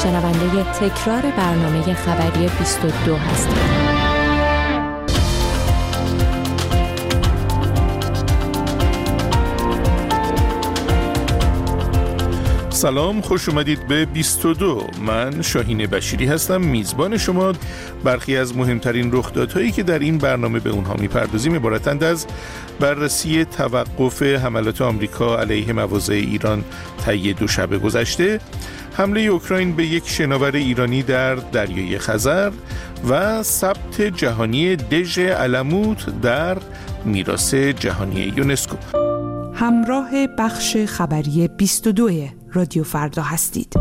شنونده تکرار برنامه خبری 22 هستید. سلام، خوش اومدید به 22. من شاهین بشیری هستم، میزبان شما. برخی از مهمترین رخدادهایی که در این برنامه به اونها میپردازیم عبارتند از بررسی توقف حملات آمریکا علیه مواضع ایران طی 2 شب گذشته، حمله اوکراین به یک شناور ایرانی در دریای خزر و ثبت جهانی دژ علموت در میراث جهانی یونسکو. همراه بخش خبری 22 رادیو فردا هستید.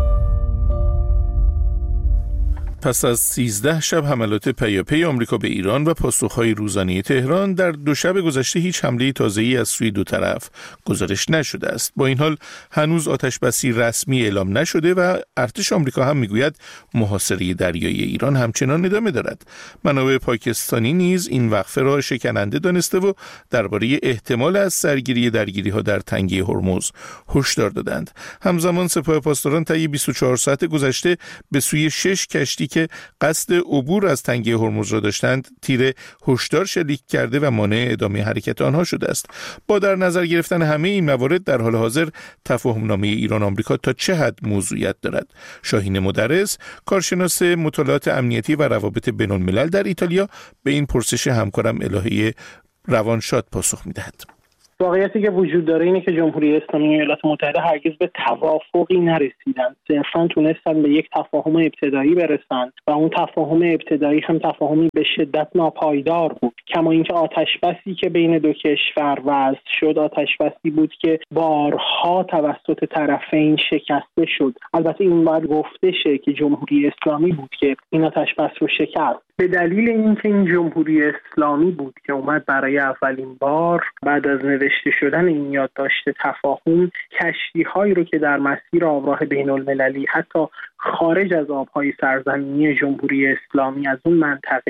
پس از 13 شب حملات پیاپی آمریکا به ایران و پاسخهای روزانه تهران، در 2 شب گذشته هیچ حمله تازه‌ای از سوی دو طرف گزارش نشده است. با این حال هنوز آتش‌بسی رسمی اعلام نشده و ارتش آمریکا هم میگوید محاصره دریایی ایران همچنان ادامه دارد. منابع پاکستانی نیز این وقفه را شکننده دانسته و درباره احتمال از سرگیری درگیری‌ها در تنگه هرمز هشدار دادند. همزمان سپاه پاسداران طی 24 ساعت گذشته به سوی 6 کشتی که قصد عبور از تنگه هرمز را داشتند تیر هشدار شلیک کرده و مانع ادامه حرکت آنها شده است. با در نظر گرفتن همه این موارد، در حال حاضر تفاهمنامه ایران آمریکا تا چه حد موضوعیت دارد؟ شاهین مدرس، کارشناس مطالعات امنیتی و روابط بین‌الملل در ایتالیا، به این پرسش همکارم الهه روانشاد پاسخ می‌دهد. واقعیتی که وجود داره اینه که جمهوری اسلامی ایالات متحده هرگز به توافقی نرسیدن. صرفاً تونستن به یک تفاهم ابتدایی برسن و اون تفاهم ابتدایی هم تفاهمی به شدت ناپایدار بود. کما اینکه آتش‌بسی که بین دو کشور وضع شد، آتش‌بسی بود که بارها توسط طرفین شکسته شد. البته این باید گفته شه که جمهوری اسلامی بود که این آتش‌بس رو شکست. به دلیل اینکه این جمهوری اسلامی بود که اومد برای اولین بار بعد از نوشته شدن این یادداشت تفاهم کشتی‌هایی رو که در مسیر آبراه بین‌المللی حتی خارج از آب‌های سرزمینی جمهوری اسلامی از اون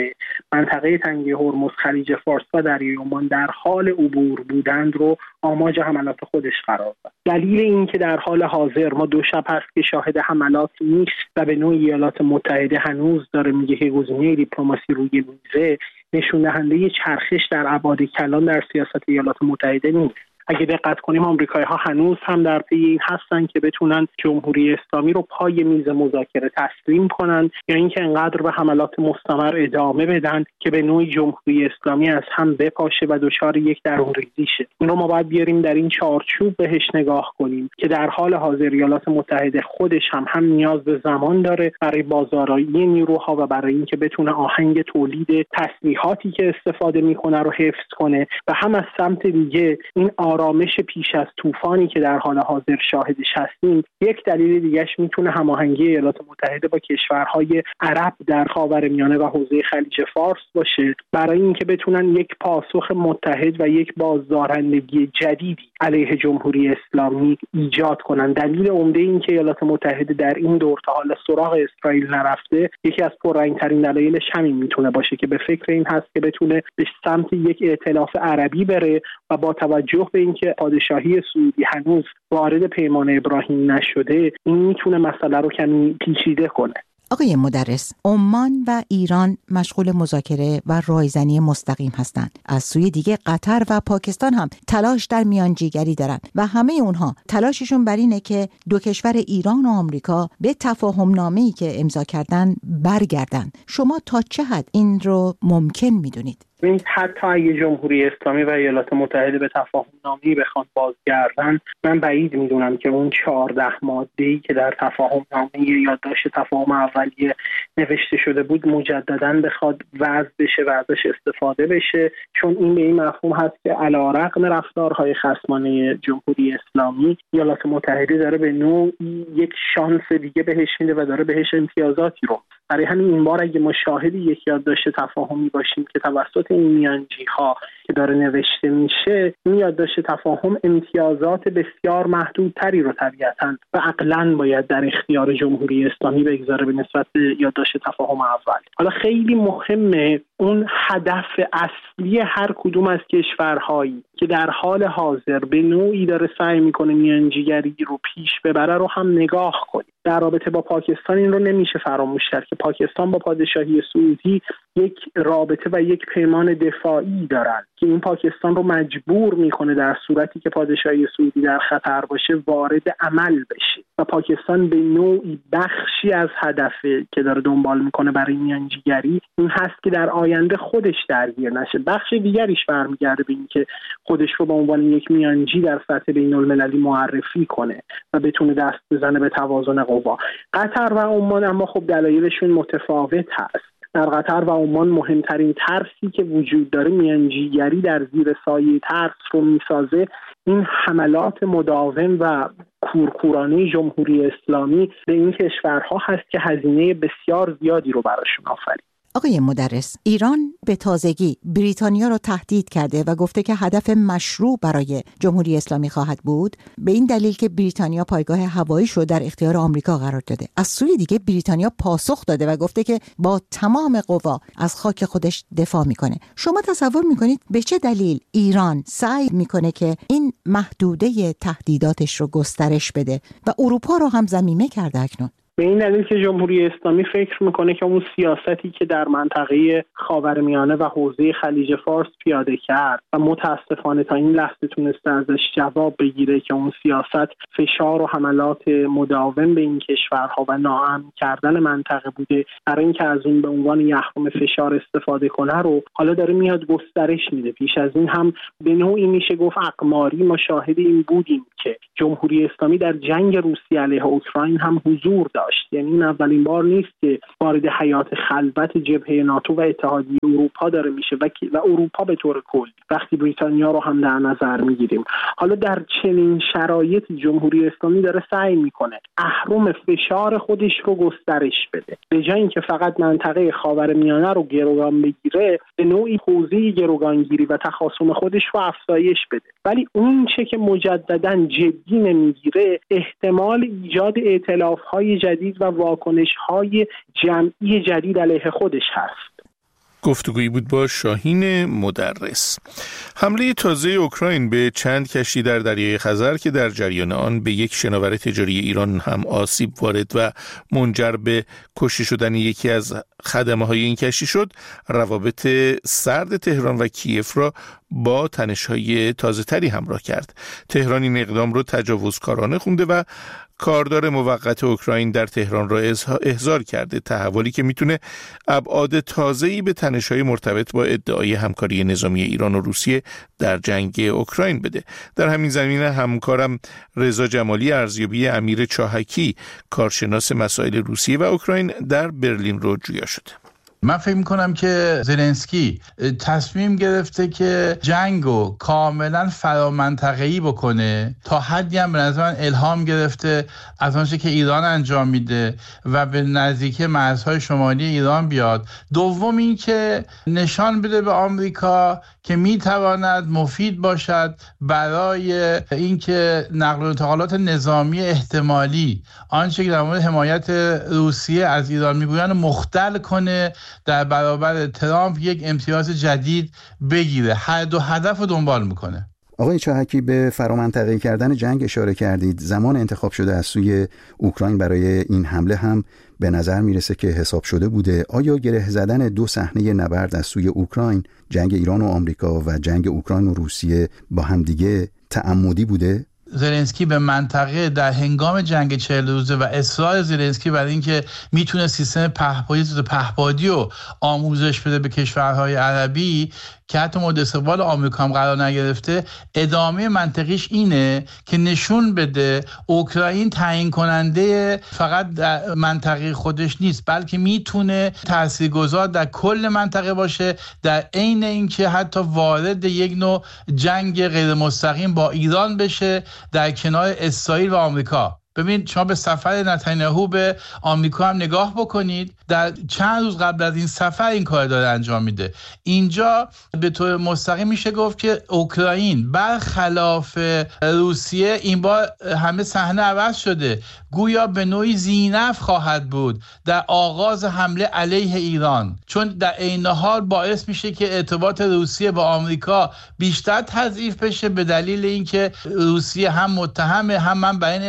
منطقه تنگه هرمز، خلیج فارس و دریای عمان در حال عبور بودند رو آماج حملات خودش قرار داد. دلیل این که در حال حاضر ما 2 شب هست که شاهد حملات نیست و به نوعی ایالات متحده هنوز داره میگه که گزینه دیپلماسی روی میزه، نشون دهنده چرخش در ابعاد کلان در سیاست ایالات متحده نیست. اگه دقت کنیم آمریکایی‌ها هنوز هم در پی این هستن که بتونن جمهوری اسلامی رو پای میز مذاکره تسلیم کنن یا اینکه انقدر به حملات مستمر ادامه بدن که به نوعی جمهوری اسلامی از هم بپاشه و دچار یک درون‌ریزی شه. این رو ما باید بیاریم در این چارچوب بهش نگاه کنیم که در حال حاضر ایالات متحده خودش هم نیاز به زمان داره برای بازآرایی نیروها و برای اینکه بتونه آهنگ تولید تسلیحاتی که استفاده میکنه رو حفظ کنه و هم از سمت دیگه این آرامش پیش از طوفانی که در حال حاضر شاهدش هستیم. یک دلیل دیگهش میتونه هماهنگی ایالات متحده با کشورهای عرب در خاورمیانه و حوزه خلیج فارس باشه برای اینکه بتونن یک پاسخ متحد و یک بازدارندگی جدیدی علیه جمهوری اسلامی ایجاد کنن. دلیل عمده این که ایالات متحده در این دور تا حالا سراغ اسرائیل نرفته، یکی از پررنگ‌ترین دلایلش همین میتونه باشه که به فکر این هست که بتونه به سمت یک ائتلاف عربی بره و با توجه به اینکه پادشاهی سعودی هنوز وارد پیمان ابراهیم نشده، این میتونه مسئله رو کمی پیچیده کنه. آقای مدرس، عمان و ایران مشغول مذاکره و رایزنی مستقیم هستند. از سوی دیگه قطر و پاکستان هم تلاش در میانجیگری دارند و همه اونها تلاششون بر اینه که 2 کشور ایران و آمریکا به تفاهم‌نامه‌ای که امضا کردن برگردن. شما تا چه حد این رو ممکن میدونید؟ حتی اگه جمهوری اسلامی و ایالات متحده به تفاهم‌نامه‌ای بخوان بازگردن، من بعید میدونم که اون 14 ماده‌ای که در تفاهم‌نامه یادداشت تفاهم اولیه نوشته شده بود مجدداً بخواد وضع بشه و ازش استفاده بشه، چون این به این مفهوم هست که علی‌رغم رفتارهای خصمانه جمهوری اسلامی، ایالات متحده داره به نوعی یک شانس دیگه بهش میده و داره بهش امتیازاتی رو. برای همین این بار اگه ما شاهد یک یادداشت تفاهمی باشیم که توسط این میانجی‌ها که داره نوشته میشه، این یادداشت تفاهم امتیازات بسیار محدودتری رو طبیعتاً و عقلاً باید در اختیار جمهوری اسلامی بگذاره به نسبت یادداشت تفاهم اول. حالا خیلی مهمه اون هدف اصلی هر کدوم از کشورهایی که در حال حاضر به نوعی داره سعی میکنه میانجیگری رو پیش ببره رو هم نگاه کنیم. در رابطه با پاکستان این رو نمیشه فراموش کرد که پاکستان با پادشاهی سعودی یک رابطه و یک پیمان دفاعی دارن که این پاکستان رو مجبور میکنه در صورتی که پادشاهی سعودی در خطر باشه وارد عمل بشه و پاکستان به نوعی بخشی از هدفی که داره دنبال میکنه برای میانجیگری این هست که در آینده خودش درگیر نشه. بخش دیگریش برمیگرده به این که خودش رو به عنوان یک میانجی در سطح بین‌المللی معرفی کنه و بتونه دست بزنه به توازن قوا. قطر و عمان اما خب دلایلشون متفاوت هست. در قطر و عمان مهمترین ترسی که وجود داره میانجیگری در زیر سایه ترس رو میسازه این حملات مداوم و کورکورانه جمهوری اسلامی به این کشورها هست که هزینه بسیار زیادی رو براشون آفرید. آقای مدرس، ایران به تازگی بریتانیا را تهدید کرده و گفته که هدف مشروع برای جمهوری اسلامی خواهد بود، به این دلیل که بریتانیا پایگاه هواییش رو در اختیار آمریکا قرار داده. از سوی دیگه بریتانیا پاسخ داده و گفته که با تمام قوا از خاک خودش دفاع میکنه. شما تصور میکنید به چه دلیل ایران سعی میکنه که این محدوده تهدیداتش رو گسترش بده و اروپا رو هم ضمیمه کرده اکنون؟ به این دلیل که جمهوری اسلامی فکر میکنه که اون سیاستی که در منطقه خاورمیانه و حوزه خلیج فارس پیاده کرد و متاسفانه تا این لحظه تونسته ازش جواب بگیره که اون سیاست فشار و حملات مداوم به این کشورها و ناامن کردن منطقه بوده، برای اینکه از اون به عنوان یخم فشار استفاده کنه رو حالا داره میاد گسترش میده. پیش از این هم به نوعی میشه گفت اقماری ما شاهد این بودیم که جمهوری اسلامی در جنگ روسیه علیه اوکراین هم حضور داشت. یعنی این اولین بار نیست که وارد حیات خلوت جبهه ناتو و اتحادیه اروپا داره میشه و اروپا به طور کلی وقتی بریتانیا رو هم در نظر میگیریم. حالا در چنین شرایطی جمهوری اسلامی داره سعی میکنه اهرم فشار خودش رو گسترش بده، به جای اینکه فقط منطقه خاورمیانه رو گروگان بگیره به نوعی حوزه گروگانگیری و تخاصم خودش رو افزایش بده. ولی اون چه که مجددا جدی نمیگیره احتمال ایجاد ائتلاف‌های جدید و واکنش‌های جمعی جدید علیه خودش هست. گفتگویی بود با شاهین مدرس. حمله تازه اوکراین به چند کشتی در دریای خزر که در جریان آن به یک شناور تجاری ایران هم آسیب وارد و منجر به کشته شدن یکی از خدمه‌های این کشتی شد، روابط سرد تهران و کیف را با تنش‌های تازه‌تری همراه کرد. تهران این اقدام را تجاوزکارانه خونده و کاردار موقت اوکراین در تهران را احضار کرده، تحولی که میتونه ابعاد تازه‌ای به تنش‌های مرتبط با ادعای همکاری نظامی ایران و روسیه در جنگ اوکراین بده. در همین زمینه همکارم رضا جمالی ارزیابی امیر چاهکی، کارشناس مسائل روسیه و اوکراین در برلین رو جویا شده. من فکر میکنم که زلنسکی تصمیم گرفته که جنگو کاملا فرامنطقه‌ای بکنه، تا حدی هم به نظر من الهام گرفته از آنچه که ایران انجام میده و به نزدیک مرزهای شمالی ایران بیاد. دوم این که نشان بده به آمریکا که میتواند مفید باشد برای اینکه نقل و انتقالات نظامی احتمالی، آنچه که در مورد حمایت روسیه از ایران میگویند، مختل کنه، در برابر ترامپ یک امتیاز جدید بگیره. هر دو هدف رو دنبال میکنه. آقای چاهکی، به فرامنطقه‌ای کردن جنگ اشاره کردید. زمان انتخاب شده از سوی اوکراین برای این حمله هم به نظر میرسه که حساب شده بوده. آیا گره زدن دو صحنه نبرد از سوی اوکراین، جنگ ایران و آمریکا و جنگ اوکراین و روسیه، با همدیگه تعمدی بوده؟ زلنسکی به منطقه در هنگام جنگ 40 روزه و اصرار زلنسکی برای اینکه میتونه سیستم پهپادی رو آموزش بده به کشورهای عربی که حتی مورد استقبال آمریکا هم قرار نگرفته، ادامه منطقیش اینه که نشون بده اوکراین تعیین کننده فقط در منطقه خودش نیست، بلکه میتونه تاثیرگذار در کل منطقه باشه، در عین اینکه حتی وارد یک نوع جنگ غیر مستقیم با ایران بشه در کنار اسرائیل و آمریکا. ببین، شما به سفر نتانیاهو به آمریکا هم نگاه بکنید، در چند روز قبل از این سفر این کار داره انجام میده. اینجا به طور مستقیم میشه گفت که اوکراین برخلاف روسیه این بار همه صحنه عوض شده، گویا به نوعی ذی‌نفع خواهد بود در آغاز حمله علیه ایران، چون در عین حال باعث میشه که ارتباط روسیه با آمریکا بیشتر تضعیف بشه، به دلیل اینکه روسیه هم متهمه، هم من بر این اعتقادم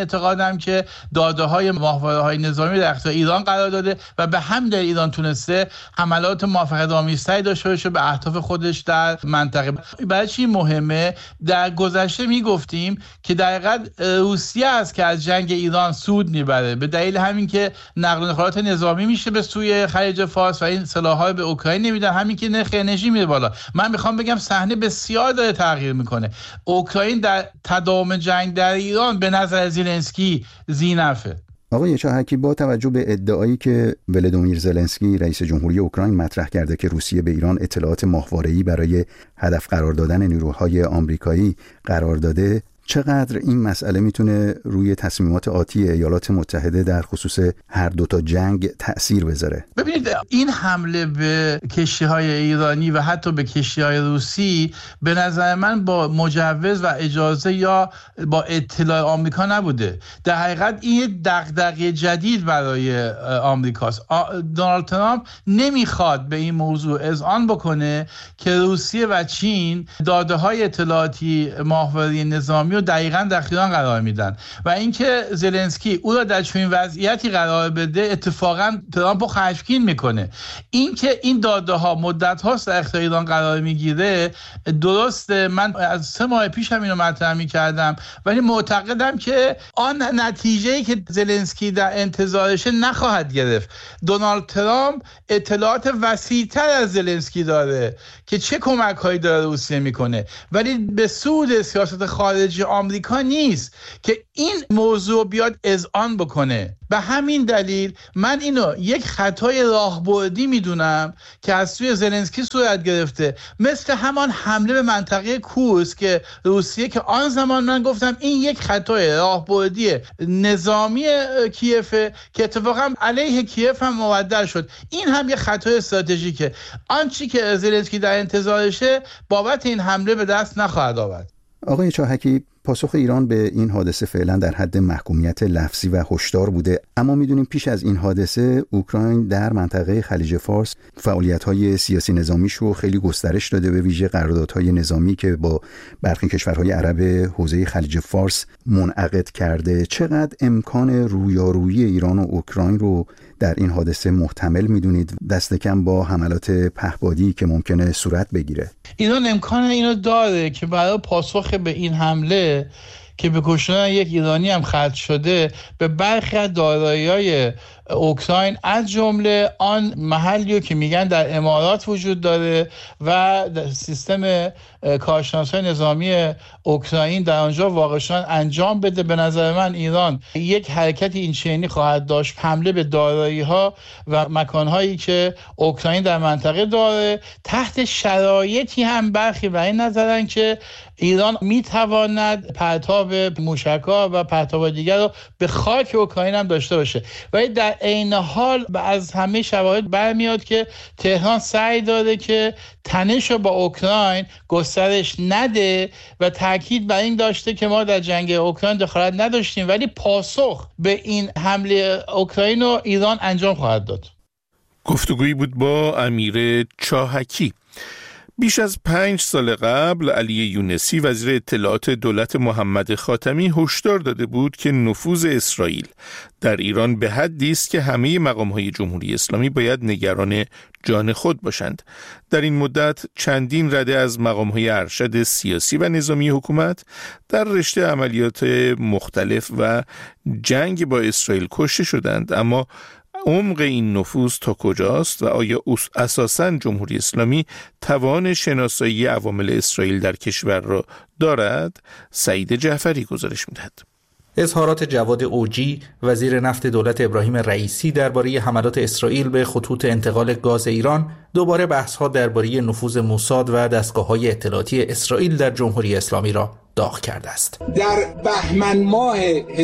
هم که داده‌های ماهواره‌های نظامی در اختیار ایران قرار داده و به همین دلیل ایران تونسته حملات موفقیت‌آمیزتری داشته باشه به اهداف خودش در منطقه. برای چی مهمه؟ در گذشته میگفتیم که در حقیقت روسیه است که از جنگ ایران سود میبره، به دلیل همین که نقل و انتقالات نظامی میشه به سوی خلیج فارس و این سلاح‌ها به اوکراین نمیدن، همین که نرخ انرژی میره بالا. من میخوام بگم صحنه بسیار داره تغییر میکنه. اوکراین در تداوم جنگ در ایران به نظر زلنسکی ذی‌نفعه. آقای چاهکی، با توجه به ادعایی که ولادیمیر زلنسکی رئیس جمهوری اوکراین مطرح کرده که روسیه به ایران اطلاعات ماهواره‌ای برای هدف قرار دادن نیروهای آمریکایی قرار داده، چقدر این مسئله میتونه روی تصمیمات آتی ایالات متحده در خصوص هر دوتا جنگ تأثیر بذاره؟ ببینید، این حمله به کشتی‌های ایرانی و حتی به کشتی‌های روسی به نظر من با مجوز و اجازه یا با اطلاع آمریکا نبوده. در حقیقت این دغدغه جدید برای آمریکاست. دونالد ترامپ نمیخواد به این موضوع اذعان بکنه که روسیه و چین داده‌های اطلاعاتی ماهواره نظامی دقیقاً در اختیار قرار میدن و اینکه زلنسکی او را در چنین وضعیتی قرار بده اتفاقاً ترامپ رو خشمگین میکنه. اینکه این داده ها مدت هاست در اختیار ایران قرار میگیره درسته، من از 3 ماه پیش هم اینو مطرح میکردم، ولی معتقدم که آن نتیجه‌ای که زلنسکی در انتظارشه نخواهد گرفت. دونالد ترامپ اطلاعات وسیع‌تر از زلنسکی داره که چه کمک‌هایی داره روسیه میکنه، ولی به سود سیاست خارجی آمریکا نیست که این موضوع بیاد اذعان بکنه. به همین دلیل من اینو یک خطای راهبردی میدونم که از سوی زلنسکی صورت گرفته، مثل همان حمله به منطقه کورسک که روسیه، که آن زمان من گفتم این یک خطای راهبردی نظامی کیف که اتفاقا علیه کیف هم مبدل شد. این هم یک خطای استراتژیکه. آنچه که زلنسکی در انتظارشه بابت این حمله به دست نخواهد آورد. آقای چاهکی، پاسخ ایران به این حادثه فعلا در حد محکومیت لفظی و هشدار بوده، اما میدونیم پیش از این حادثه اوکراین در منطقه خلیج فارس فعالیت‌های سیاسی نظامیش رو خیلی گسترش داده، به ویژه قراردادهای نظامی که با برخی کشورهای عرب حوزه خلیج فارس منعقد کرده. چقدر امکان رویارویی ایران و اوکراین رو در این حادثه محتمل میدونید، دست کم با حملات پهپادی که ممکنه صورت بگیره؟ ایران امکان اینو داره که برای پاسخ به این حمله که به کشتن یک ایرانی هم ختم شده به برخی از دارایی‌های اوکراین، از جمله آن محلی که میگن در امارات وجود داره و سیستم کارشناسای نظامی اوکراین در آنجا واقع شدن انجام بده. به نظر من ایران یک حرکت این چنینی خواهد داشت، حمله به دارایی‌ها و مکان‌هایی که اوکراین در منطقه داره، تحت شرایطی هم برخی بر این نظرن که ایران میتواند پرتاب موشک‌ها و پرتاب دیگر رو به خاک اوکراین هم داشته باشه. ولی در عین حال از همه شواهد برمیاد که تهران سعی داره که تنش رو با اوکراین گسترش نده و تاکید بر این داشته که ما در جنگ اوکراین دخالت نداشتیم، ولی پاسخ به این حمله اوکراین رو ایران انجام خواهد داد. گفتگویی بود با امیر چاهکی. بیش از 5 سال قبل علی یونسی وزیر اطلاعات دولت محمد خاتمی هشدار داده بود که نفوذ اسرائیل در ایران به حدی است که همه مقام‌های جمهوری اسلامی باید نگران جان خود باشند. در این مدت چندین رده از مقام‌های ارشد سیاسی و نظامی حکومت در رشته عملیات مختلف و جنگ با اسرائیل کشته شدند، اما عمق این نفوذ تا کجاست و آیا اساساً جمهوری اسلامی توان شناسایی عوامل اسرائیل در کشور را دارد؟ سعید جعفری گزارش می‌دهد. اظهارات جواد اوجی وزیر نفت دولت ابراهیم رئیسی درباره حملات اسرائیل به خطوط انتقال گاز ایران دوباره بحث‌ها درباره نفوذ موساد و دستگاه‌های اطلاعاتی اسرائیل در جمهوری اسلامی را داغ کرده است. در بهمن ماه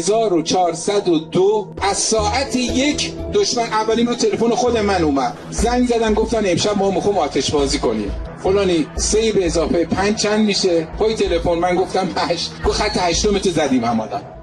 1402 از ساعت 1 دشمن اولین رو تلفن خود من اومد، زنگ زدن گفتن امشب ما میخوام آتش بازی کنیم، فلانی 3 به اضافه 5 چند میشه؟ پای تلفن من گفتم 8. گفت خط 8 تو زدیم همالا.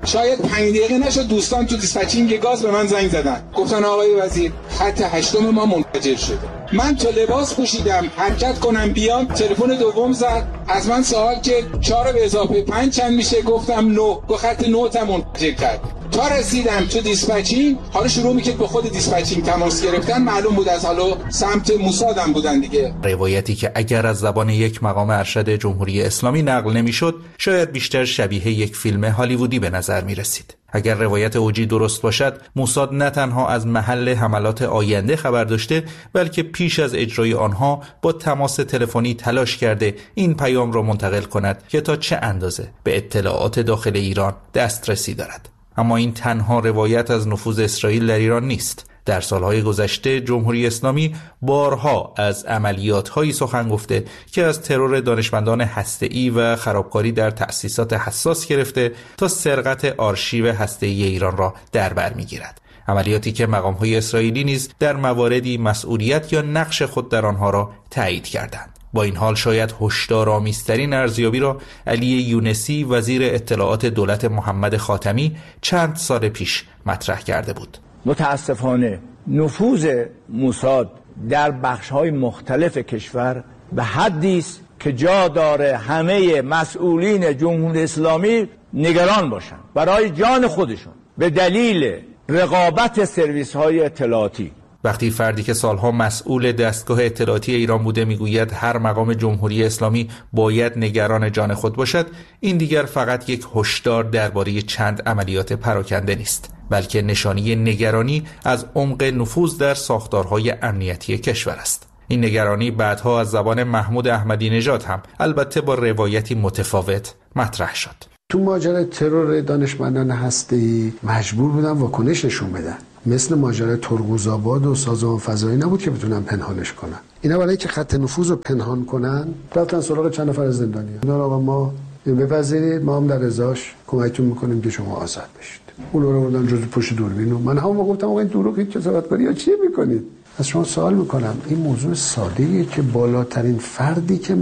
شاید 5 دقیقه نشد دوستان تو دیسپچینگ گاز به من زنگ زدن، گفتن آقای وزیر خط 8 ما منفجر شده. من تو لباس پوشیدم حرکت کنم بیام، تلفن دوم زد از من سوال که 4 به اضافه 5 چند میشه؟ گفتم 9. گفت خط 9 تا منفجر کرد. تا رسیدم تو دیسپچینگ، حالا شروع میکرد به خود دیسپچینگ تماس گرفتن، معلوم بود از حالا سمت موساد هم بودن دیگه. روایتی که اگر از زبان یک مقام ارشد جمهوری اسلامی نقل نمیشد، شاید بیشتر شبیه یک فیلم هالیوودی به نظر میرسید. اگر روایت اوجی درست باشد، موساد نه تنها از محل حملات آینده خبر داشته، بلکه پیش از اجرای آنها با تماس تلفنی تلاش کرده این پیام را منتقل کند که تا چه اندازه به اطلاعات داخل ایران دسترسی دارد. اما این تنها روایت از نفوذ اسرائیل در ایران نیست. در سالهای گذشته جمهوری اسلامی بارها از عملیات‌هایی سخن گفته که از ترور دانشمندان هسته‌ای و خرابکاری در تأسیسات حساس گرفته تا سرقت آرشیو هسته‌ای ایران را در بر می‌گیرد. عملیاتی که مقام‌های اسرائیلی نیز در مواردی مسئولیت یا نقش خود در آنها را تایید کردند. با این حال شاید هشدارآمیزترین ارزیابی را علی یونسی وزیر اطلاعات دولت محمد خاتمی چند سال پیش مطرح کرده بود. متاسفانه نفوذ موساد در بخش‌های مختلف کشور به حدی است که جا داره همه مسئولین جمهوری اسلامی نگران باشند برای جان خودشون به دلیل رقابت سرویس‌های اطلاعاتی. وقتی فردی که سالها مسئول دستگاه اطلاعاتی ایران بوده میگوید هر مقام جمهوری اسلامی باید نگران جان خود باشد، این دیگر فقط یک هشدار درباره چند عملیات پراکنده نیست، بلکه نشانی نگرانی از عمق نفوذ در ساختارهای امنیتی کشور است. این نگرانی بعدها از زبان محمود احمدی نژاد هم البته با روایتی متفاوت مطرح شد. تو ماجرای ترور دانشمندان هسته‌ای مجبور بودن واکنش نشون بدن. مثل ماجرای ترمزآباد و سازمان فضایی نبود که بتونن پنهانش کنن. اینا برای که خط نفوذ رو پنهان کنن رفتن سراغ چند نفر از زندانیان. اینا آقا ما بپذیرید، ما هم در ازاش کمکتون میکنیم که شما آزاد بشید. اونا رو بردن جزو پشت دوربین و من هم گفتم آقا این دروغی کسافت کاری یا چی میکنید؟ از شما سوال میکنم، این موضوع ساده‌ایه که بالاترین فردی که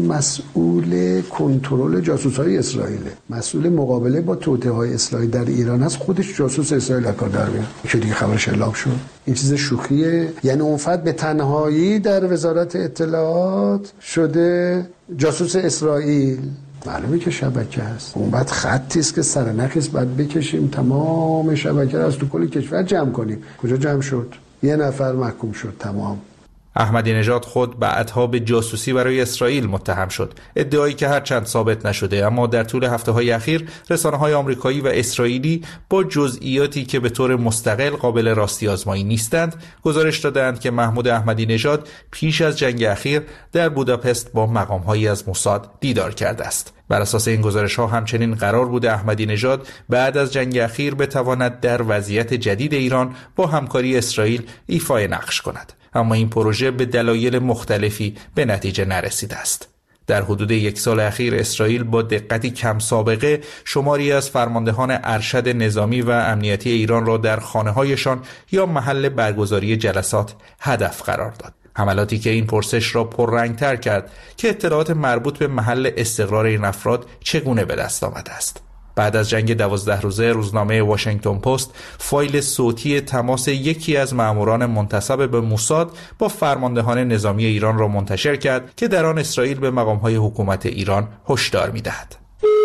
مسئول کنترل جاسوس‌های اسرائیله، مسئول مقابله با توطئه‌های اسرائیل در ایران هست، خودش جاسوس اسرائیل کار در میاد. که دیگه خبرش اعلام شد. این چیز شوخیه. یعنی اون فرد به تنهایی در وزارت اطلاعات شده جاسوس اسرائیل. معلومه که شبکه هست. اون بعد خطی است که سرنخی باید بکشیم تمام شبکه رو از تو کل کشور جمع کنیم. کجا جمع شد؟ 1 نفر محکوم شد. تمام. احمدی نژاد خود بعدها به جاسوسی برای اسرائیل متهم شد، ادعایی که هرچند ثابت نشده اما در طول هفته‌های اخیر رسانه‌های آمریکایی و اسرائیلی با جزئیاتی که به طور مستقل قابل راستی آزمایی نیستند گزارش دادند که محمود احمدی نژاد پیش از جنگ اخیر در بوداپست با مقام‌هایی از موساد دیدار کرده است. بر اساس این گزارش‌ها همچنین قرار بود احمدی نژاد بعد از جنگ اخیر بتواند در وضعیت جدید ایران با همکاری اسرائیل ایفای نقش کند، اما این پروژه به دلایل مختلفی به نتیجه نرسیده است. در حدود 1 سال اخیر اسرائیل با دقتی کم سابقه شماری از فرماندهان ارشد نظامی و امنیتی ایران را در خانه‌هایشان یا محل برگزاری جلسات هدف قرار داد. حملاتی که این پرسش را پررنگ‌تر کرد که اطلاعات مربوط به محل استقرار این افراد چگونه به دست آمده است. بعد از جنگ 12 روزه روزنامه واشنگتن پست فایل صوتی تماس یکی از ماموران منتسب به موساد با فرماندهان نظامی ایران را منتشر کرد که در آن اسرائیل به مقام‌های حکومت ایران هشدار می‌دهد.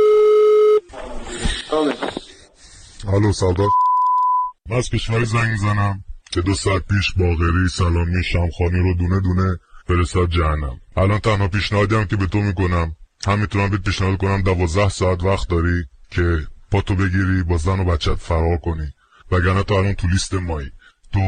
الو سعادت، من از کشور زنگ می‌زنم که 2 ساعت پیش باقری سلامی شمخانی رو دونه دونه فرستاد جهنم. الان تنها پیشنهادی که به تو میکنم، هم میتونم بهت پیشنهاد کنم 12 ساعت وقت داری که پاتو بگیری با زن و بچت فرار کنی، وگرنه تو الان تو لیست مایی. تو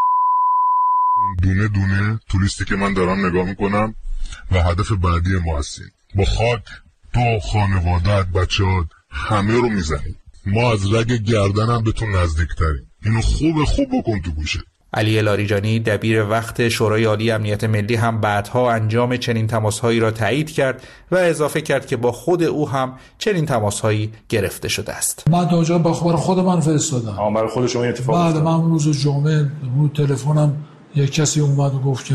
دونه دونه تو لیستی که من دارم نگاه میکنم و هدف بعدی ما هستیم. با خاک تو، خانوادت، بچه‌ات همه رو میزنیم. ما از رگ گردنم به تو نزدیکتریم. اینو خوب بکن تو گوشه. علی لاریجانی دبیر وقت شورای عالی امنیت ملی هم بعدها انجام چنین تماس‌هایی را تایید کرد و اضافه کرد که با خود او هم چنین تماس‌هایی گرفته شده است. من دوجا با خبر خود من فرستادم. برای خود شما اتفاق بعد من روز جمعه رو تلفنم یک کسی اومد و گفت که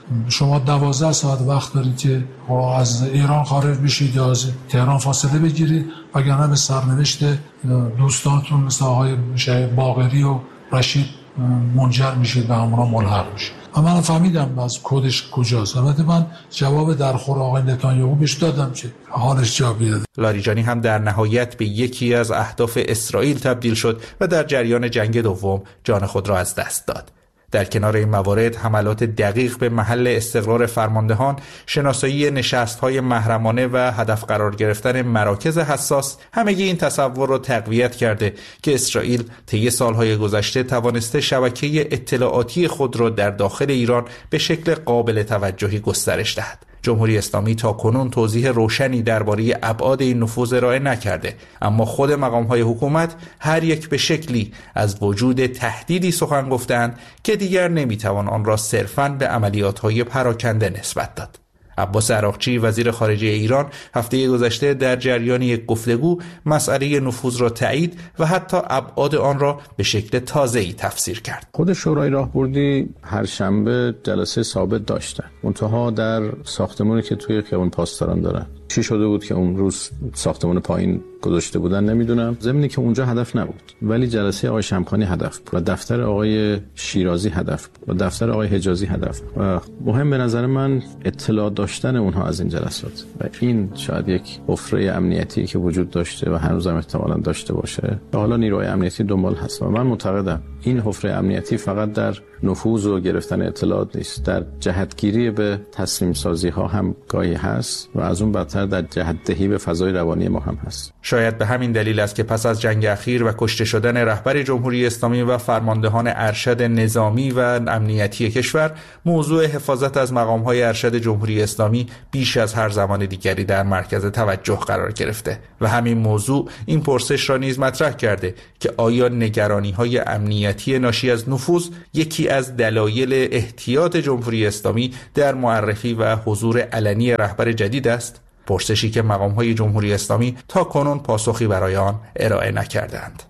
شما 12 ساعت وقت دارید که از ایران خارج بشید یا از تهران فاصله بگیرید، وگرنه به سرنوشت دوستانتون مثل آقای باقری و رشید منجر میشید و همراه ملحق میشید. اما من فهمیدم از کدش کجاست. البته من جواب درخور آقای نتانیاهو بهش دادم که حالش جا بیاد. لاریجانی هم در نهایت به یکی از اهداف اسرائیل تبدیل شد و در جریان جنگ دوم جان خود را از دست داد. در کنار این موارد، حملات دقیق به محل استقرار فرماندهان، شناسایی نشست‌های محرمانه و هدف قرار گرفتن مراکز حساس، همگی این تصور را تقویت کرده که اسرائیل طی سالهای گذشته توانسته شبکه اطلاعاتی خود را در داخل ایران به شکل قابل توجهی گسترش دهد. جمهوری اسلامی تا کنون توضیح روشنی درباره ابعاد این نفوذ ارائه نکرده، اما خود مقام‌های حکومت هر یک به شکلی از وجود تهدیدی سخن گفتند که دیگر نمیتوان آن را صرفاً به عملیات‌های پراکنده نسبت داد. عباس عراقچی وزیر خارجه ایران هفته گذشته در جریان یک گفتگو مسئله نفوذ را تایید و حتی ابعاد آن را به شکل تازه‌ای تفسیر کرد. خود شورای راهبردی هر شنبه جلسه ثابت داشتن، منتها در ساختمانی که توی خیابان پاسداران دارن. چی شده بود که اون روز ساختمان پایین گذاشته بودن نمیدونم. ضمنی که اونجا هدف نبود، ولی جلسه آقای شمخانی هدف بود و دفتر آقای شیرازی هدف بود و دفتر آقای حجازی هدف بود. و مهم به نظر من اطلاع داشتن اونها از این جلسات و این شاید یک حفره امنیتی که وجود داشته و هنوزم احتمالاً داشته باشه و حالا نیروهای امنیتی دنبال هست. و من معتقدم این حفره امنیتی فقط در نفوذ و گرفتن اطلاعات نیست، در جهتگیری به تصمیم سازی ها هم گاهی هست و از اون بدتر در جهت‌دهی به فضای روانی ما هم هست. شاید به همین دلیل است که پس از جنگ اخیر و کشته شدن رهبر جمهوری اسلامی و فرماندهان ارشد نظامی و امنیتی کشور، موضوع حفاظت از مقام‌های ارشد جمهوری اسلامی بیش از هر زمان دیگری در مرکز توجه قرار گرفته و همین موضوع این پرسش را نیز مطرح کرده که آیا نگرانی‌های امنیتی ناشی از نفوذ یکی از دلایل احتیاط جمهوری اسلامی در معرفی و حضور علنی رهبر جدید است؟ پرسشی که مقام‌های جمهوری اسلامی تا کنون پاسخی برای آن ارائه نکردند.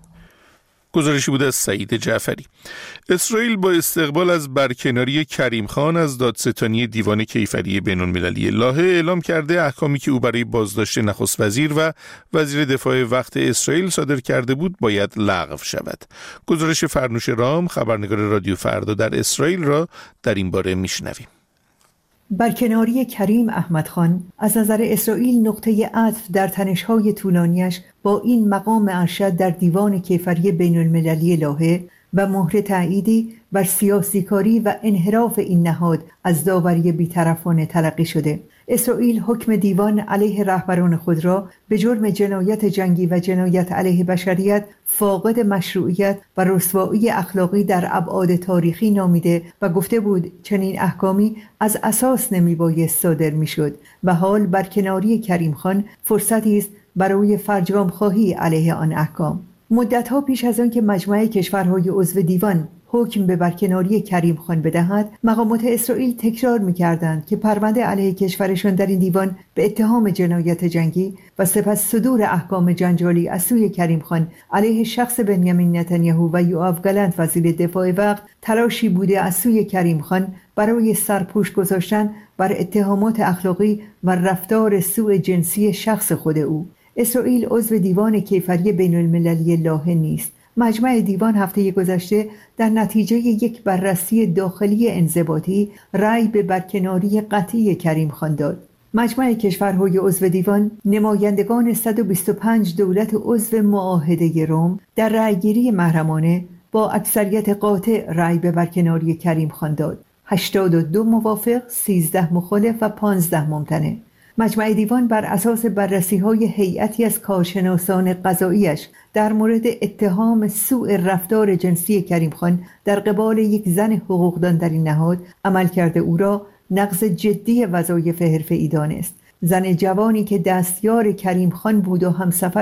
گزارشی بود از سعید جعفری. اسرائیل با استقبال از برکناری کریم خان از دادستانی دیوان کیفری بین‌المللی لاهه اعلام کرده احکامی که او برای بازداشت نخست وزیر و وزیر دفاع وقت اسرائیل صادر کرده بود باید لغو شود. گزارش فرنوش رام، خبرنگار رادیو فردا در اسرائیل، را در این باره میشنویم. برکناری کریم احمد خان از نظر اسرائیل نقطه عطف در تنش‌های طولانیش با این مقام ارشد در دیوان کیفری بین‌المللی لاهه و مهر تأییدی بر سیاسیکاری و انحراف این نهاد از داوری بی‌طرفانه تلقی شده. اسرائیل حکم دیوان علیه رهبران خود را به جرم جنایت جنگی و جنایت علیه بشریت فاقد مشروعیت و رسوایی اخلاقی در ابعاد تاریخی نامیده و گفته بود چنین احکامی از اساس نمیبایست صادر میشد و حال برکناری کریم خان فرصتی است برای فرجام خواهی علیه آن احکام. مدت‌ها پیش از آن که مجمع کشورهای عضو دیوان حکم به برکناری کریم خان بدهد، مقامات اسرائیل تکرار می‌کردند که پرونده علیه کشورشان در این دیوان به اتهام جنایت جنگی و سپس صدور احکام جنجالی از سوی کریم خان علیه شخص بنیامین نتانیاهو و یوآف گالنت وزیر دفاع وقت تلاشی بوده از سوی کریم خان برای سرپوش گذاشتن بر اتهامات اخلاقی و رفتار سوء جنسی شخص خود او. اسرائیل عضو دیوان کیفری بین‌المللی لاهه نیست. مجمع دیوان هفته گذشته در نتیجه یک بررسی داخلی انضباطی رأی به برکناری قطعی کریم خان داد. مجمع کشورهای عضو دیوان نمایندگان 125 دولت عضو معاهده روم در رأیگیری محرمانه با اکثریت قاطع رأی به برکناری کریم خان داد. 82 موافق، 13 مخالف و 15 ممتنع. مجمع دیوان بر اساس بررسی‌های هیئتی از کارشناسان قضاییش در مورد اتهام سوء رفتار جنسی کریم خان در قبال یک زن حقوقدان در این نهاد عملکرد او را نقض جدی وظایف حرفه‌ای دانست. زن جوانی که دستیار کریم خان بود و همسفرش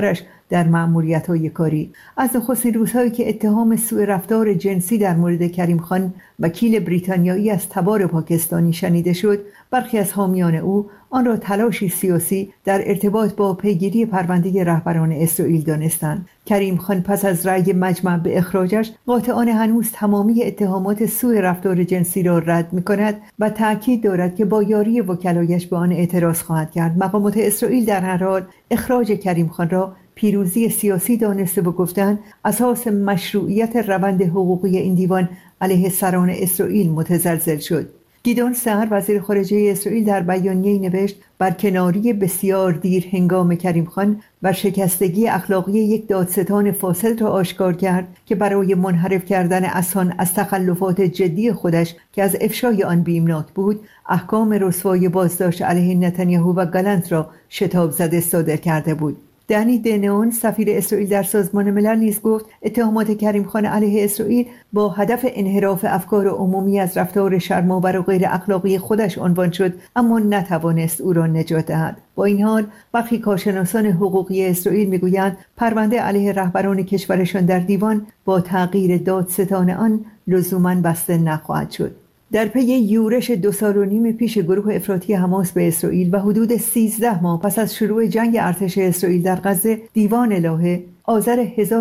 در مأموریت‌های کاری. از نخستین روزهایی که اتهام سوء رفتار جنسی در مورد کریم خان وکیل بریتانیایی از تبار پاکستانی شنیده شد، برخی از حامیان او آن را تلاشی سیاسی در ارتباط با پیگیری پرونده رهبران اسرائیل دانستند. کریم خان پس از رأی مجمع به اخراجش قاطعانه هنوز تمامی اتهامات سوء رفتار جنسی را رد می‌کند و تأکید دارد که با یاری وکلایش به آن اعتراض خواهد کرد. مقامات اسرائیل در هر حال اخراج کریم خان را پیروزی سیاسی دانسته و گفتند اساس مشروعیت روند حقوقی این دیوان علیه سران اسرائیل متزلزل شد. گیدون سهر وزیر خارجه اسرائیل در بیانیه‌ای نوشت برکناری بسیار دیر هنگام کریم خان و شکستگی اخلاقی یک دادستان فاسد را آشکار کرد که برای منحرف کردن اسان از تخلفات جدی خودش که از افشای آن بیمناک بود، احکام رسوای بازداشت علیه نتانیاهو و گالنت را شتاب زده صادر کرده بود. دنی دنون سفیر اسرائیل در سازمان ملل نیز گفت اتهامات کریم خان علیه اسرائیل با هدف انحراف افکار عمومی از رفتار شرم‌آور و غیر اخلاقی خودش عنوان شد، اما نتوانست او را نجات دهد. با این حال برخی کارشناسان حقوقی اسرائیل میگویند پرونده علیه رهبران کشورشان در دیوان با تغییر دادستان آن لزوماً بسته نخواهد شد. در پی یورش 2.5 سال پیش گروه افراطی حماس به اسرائیل و حدود 13 ماه پس از شروع جنگ ارتش اسرائیل در غزه، دیوان لاهه آذر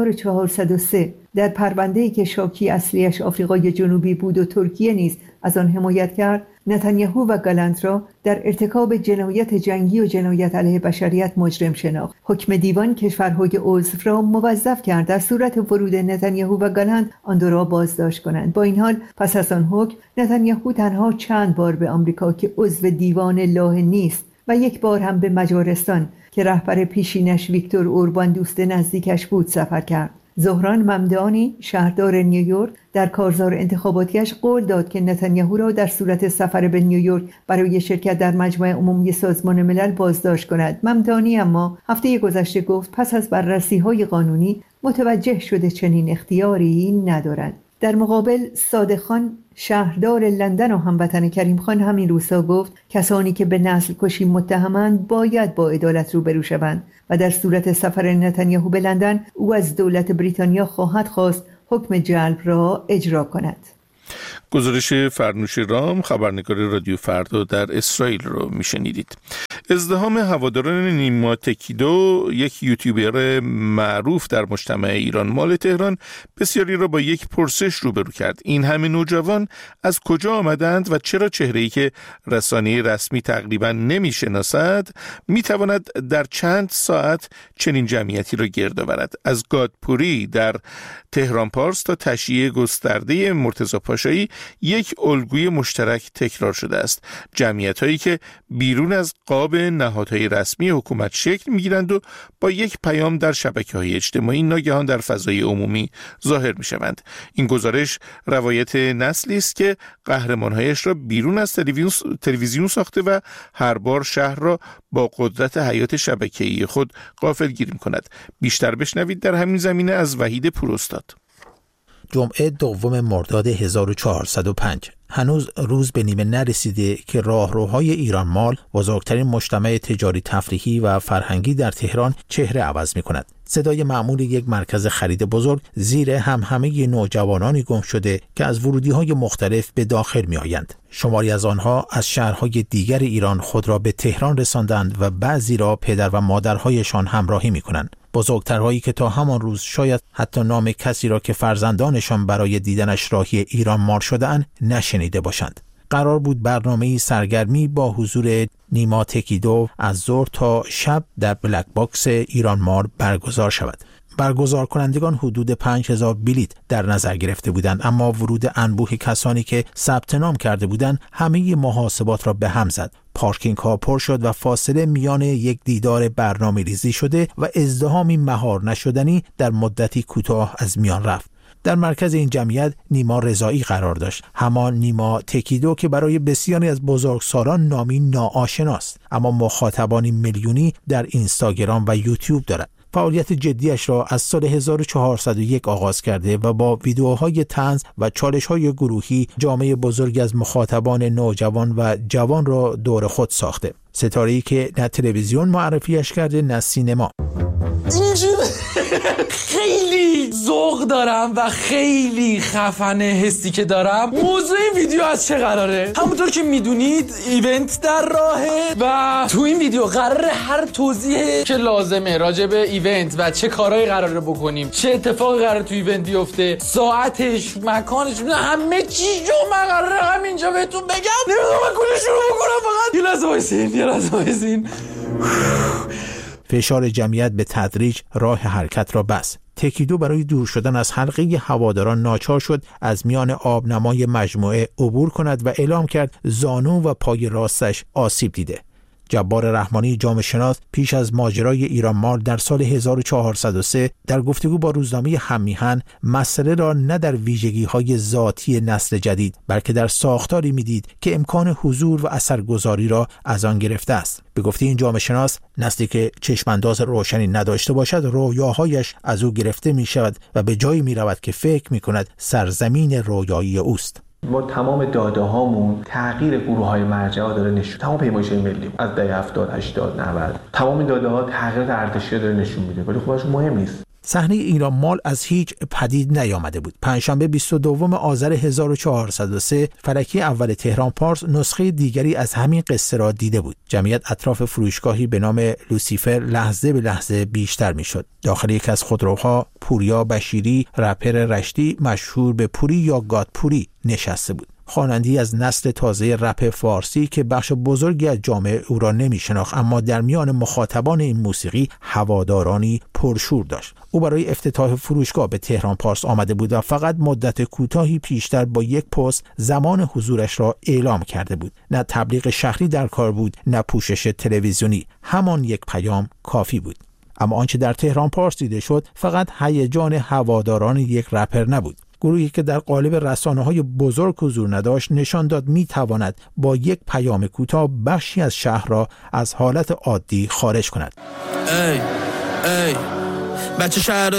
1403 در پرونده‌ای که شاکی اصلیش آفریقای جنوبی بود و ترکیه نیز از آن حمایت کرد، نتانیاهو و گالنت را در ارتکاب جنایت جنگی و جنایت علیه بشریت مجرم شناخت. حکم دیوان کشورهای عضو را موظف کرد در صورت ورود نتانیاهو و گالنت آن دو را بازداشت کنند. با این حال پس از آن حکم نتانیاهو تنها چند بار به آمریکا که عضو دیوان لاهه نیست و یک بار هم به مجارستان که رهبر پیشینش ویکتور اوربان دوست نزدیکش بود سفر کرد. زهران ممدانی شهردار نیویورک در کارزار انتخاباتیش قول داد که نتانیاهو را در صورت سفر به نیویورک برای شرکت در مجمع عمومی سازمان ملل بازداشت کند. ممدانی اما هفته گذشته گفت پس از بررسی‌های قانونی متوجه شده چنین اختیاری ندارد. در مقابل صادق خان شهردار لندن و هموطن کریم خان همین روزها گفت کسانی که به نسل کشی متهمند باید با عدالت روبرو شوند و در صورت سفر نتانیاهو به لندن او از دولت بریتانیا خواهد خواست حکم جلب را اجرا کند. گزارش فرنوش رام خبرنگار رادیو فردا در اسرائیل رو میشنیدید. ازدحام هواداران نیما تکیدو، یک یوتیوبر معروف در مجتمع ایران مال تهران، بسیاری را با یک پرسش روبرو کرد. این همه نوجوان از کجا آمدند و چرا چهره‌ای که رسانه رسمی تقریبا نمیشناسد میتواند در چند ساعت چنین جمعیتی را گرد آورد؟ از گادپوری در تهران پارس تا تشییع گسترده مرتضی پاشایی یک الگوی مشترک تکرار شده است. جمعیت‌هایی که بیرون از قاب نهادهای رسمی حکومت شکل می‌گیرند و با یک پیام در شبکه‌های اجتماعی ناگهان در فضای عمومی ظاهر می‌شوند. این گزارش روایت نسلی است که قهرمان‌هایش را بیرون از تلویزیون ساخته و هر بار شهر را با قدرت حیات شبکه‌ای خود غافلگیر می‌کند. بیشتر بشنوید در همین زمینه از وحید پوراستاد. جمعه 2 مرداد 1405 هنوز روز به نیمه نرسیده که راهروهای ایران مال، بزرگترین مجتمع تجاری تفریحی و فرهنگی در تهران، چهره عوض می کند. صدای معمول یک مرکز خرید بزرگ زیر همهمه نوجوانانی گم شده که از ورودی‌های مختلف به داخل می آیند. شماری از آنها از شهرهای دیگر ایران خود را به تهران رساندند و بعضی را پدر و مادرهایشان همراهی می کنند. بزرگترهایی که تا همان روز شاید حتی نام کسی را که فرزندانشان برای دیدنش راهی ایران مال شده‌اند نشنیده باشند. قرار بود برنامه‌ای سرگرمی با حضور نیما تکیدو از ظهر تا شب در بلک باکس ایران مال برگزار شود. برگزار کنندگان حدود 5000 بلیت در نظر گرفته بودند، اما ورود انبوه کسانی که ثبت نام کرده بودند همه محاسبات را به هم زد. پارکینگ ها پر شد و فاصله میان یک دیدار برنامه ریزی شده و ازدحامی مهار نشدنی در مدتی کوتاه از میان رفت. در مرکز این جمعیت نیما رضایی قرار داشت، همان نیما تکیدو که برای بسیاری از بزرگسالان نامی ناآشناست، اما مخاطبانی میلیونی در اینستاگرام و یوتیوب دارد. فعالیت جدیش را از سال 1401 آغاز کرده و با ویدیوهای طنز و چالش‌های گروهی جامعه بزرگی از مخاطبان نوجوان و جوان را دور خود ساخته. ستاره‌ای که نه تلویزیون معرفیش کرده نه سینما. خیلی ذوق دارم و خیلی خفنه حسی که دارم. موضوع این ویدیو از چه قراره؟ همونطور که میدونید ایونت در راهه و تو این ویدیو قراره هر توضیحی که لازمه راجع به ایونت و چه کارهایی قراره بکنیم، چه اتفاقی قراره تو ایونت بیفته، ساعتش، مکانش، همه چی من قراره همینجا بهتون بگم. نمیدونم من کلی شروع بکنم. فقط یه لحظه وایسین. فشار جمعیت به تدریج راه حرکت را بست. تکیدو برای دور شدن از حلقه هواداران ناچار شد از میان آبنمای مجموعه عبور کند و اعلام کرد زانو و پای راستش آسیب دیده. جبار رحمانی جامعه شناس پیش از ماجرای ایران مال در سال 1403 در گفتگو با روزنامه هم‌میهن مسئله را نه در ویژگی‌های ذاتی نسل جدید بلکه در ساختاری می‌دید که امکان حضور و اثرگذاری را از آن گرفته است. به گفته این جامعه شناس، نسلی که چشمانداز روشنی نداشته باشد رویاهایش از او گرفته می‌شود و به جایی می‌رود که فکر می‌کند سرزمین رویایی اوست. ما تمام داده هامون تغییر گروه های مرجعه داره نشون، تمام پیمایش‌های ملی از دهه 70 80 90 تمام این داده ها تغییر ارتشی داره نشون میده، ولی خب اصلا مهم نیست. صحنه ایران مال از هیچ پدید نیامده بود. پنجشنبه 22 آذر 1403 فلکی اول تهران پارس نسخه دیگری از همین قصه را دیده بود. جمعیت اطراف فروشگاهی به نام لوسیفر لحظه به لحظه بیشتر میشد. داخل یک از خودروها پوریا بشیری، رپر رشتی مشهور به پوری یا گاد پوری نشسته بود. خواننده‌ای از نسل تازه رپ فارسی که بخش بزرگی از جامعه او را نمی‌شناخت، اما در میان مخاطبان این موسیقی هوادارانی پرشور داشت. او برای افتتاح فروشگاه به تهران پارس آمده بود و فقط مدت کوتاهی پیشتر با یک پست زمان حضورش را اعلام کرده بود. نه تبلیغ شهری در کار بود، نه پوشش تلویزیونی. همان یک پیام کافی بود. اما آنچه در تهران پارس دیده شد فقط هیجان هواداران یک رپر نبود. گروهی که در قالب رسانه‌های بزرگ حضور نداشت نشان داد می‌تواند با یک پیام کوتاه بخشی از شهر را از حالت عادی خارج کند. بچه شهر